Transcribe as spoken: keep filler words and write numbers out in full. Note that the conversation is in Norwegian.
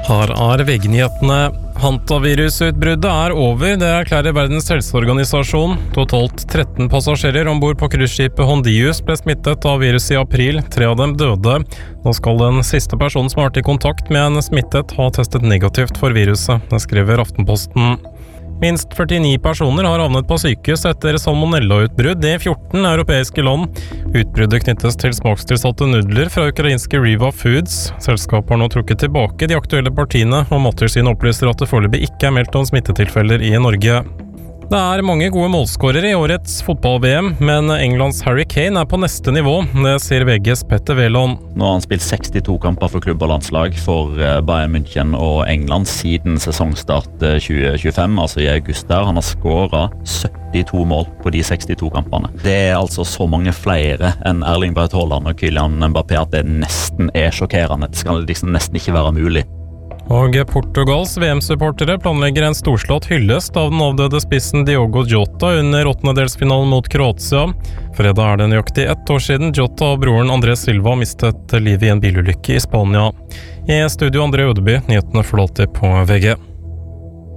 Her er V G-nyhetene. Hantavirusutbruddet er over, det erklærer Verdens helseorganisasjon. Totalt tretten passasjerer ombord på cruiseskipet Hondius ble smittet av viruset i april. Tre av dem døde. Nå skal den siste personen som har vært i kontakt med en smittet ha testet negativt for viruset. Det skriver Aftenposten. Minst førtini personer har havnet på sykehus etter salmonella-utbrudd i fjorten europeiske land. Utbruddet knyttes til smakstilsatte nudler fra ukrainske Riva Foods. Selskapet har nå trukket tilbake de aktuelle partiene, og Mattilsynet opplyser at det foreløpig ikke er meldt om smittetilfeller i Norge. Det er mange gode målskårere i årets fotball-V M, men Englands Harry Kane er på neste nivå, det sier V G's Petter Wæland. Nå har han spilt sekstito kamper for klubb og landslag for Bayern München og England siden sesongstart tjue tjuefem, altså i august der. Han har skåret syttito mål på de sekstito kampene. Det er altså så mange flere enn Erling Braut Haaland og Kylian Mbappé at det nesten er sjokkerende. Det skal liksom nesten ikke være mulig. Og Portugals V M-supportere planlegger en storslått hyllest av den avdøde spissen Diogo Jota under åttendedelsfinalen mot Kroatia. Fredag er det nøyaktig ett år siden Jota og broren André Silva mistet livet i en bilulykke i Spania. I studio André Ødeby, nyhetene forlater på V G.